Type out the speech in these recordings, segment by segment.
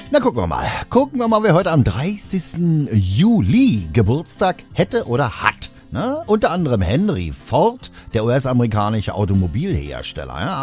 Na, gucken wir mal. Wer heute am 30. Juli Geburtstag hätte oder hat. Ne? Unter anderem Henry Ford, der US-amerikanische Automobilhersteller, ja,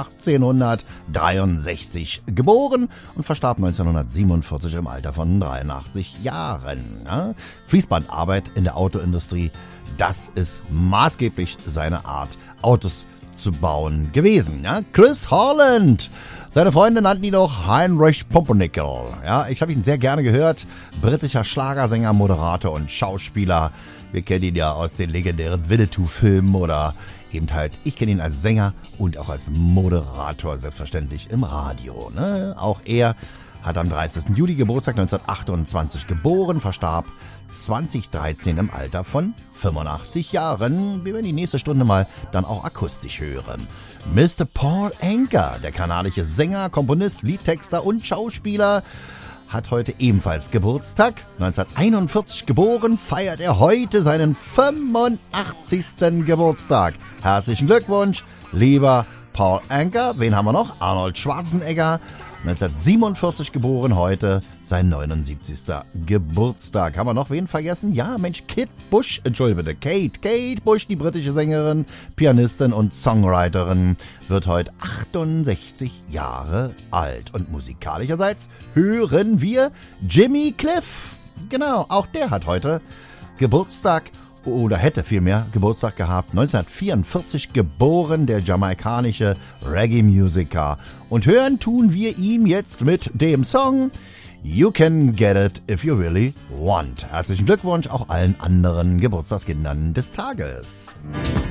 1863 geboren und verstarb 1947 im Alter von 83 Jahren. Ja? Fließbandarbeit in der Autoindustrie, das ist maßgeblich seine Art, Autos zu bauen gewesen. Ja? Chris Holland, seine Freunde nannten ihn auch Heinrich Pumpernickel. Ja, ich habe ihn sehr gerne gehört. Britischer Schlagersänger, Moderator und Schauspieler. Wir kennen ihn ja aus den legendären Winnetou-Filmen oder eben halt, ich kenne ihn als Sänger und auch als Moderator, selbstverständlich im Radio. Ne? Auch er hat am 30. Juli Geburtstag, 1928 geboren, verstarb 2013 im Alter von 85 Jahren. Wir werden die nächste Stunde mal dann auch akustisch hören. Mr. Paul Anka, der kanadische Sänger, Komponist, Liedtexter und Schauspieler, hat heute ebenfalls Geburtstag. 1941 geboren, feiert er heute seinen 85. Geburtstag. Herzlichen Glückwunsch, lieber Paul Anka. Wen haben wir noch? Arnold Schwarzenegger. 1947 geboren, heute sein 79. Geburtstag. Haben wir noch wen vergessen? Ja, Mensch, Kate Bush, Kate Bush, die britische Sängerin, Pianistin und Songwriterin, wird heute 68 Jahre alt. Und musikalischerseits hören wir Jimmy Cliff. Genau, auch der hat heute Geburtstag. Oder hätte vielmehr Geburtstag gehabt, 1944 geboren, der jamaikanische Reggae-Musiker. Und hören tun wir ihm jetzt mit dem Song You Can Get It If You Really Want. Herzlichen Glückwunsch auch allen anderen Geburtstagskindern des Tages.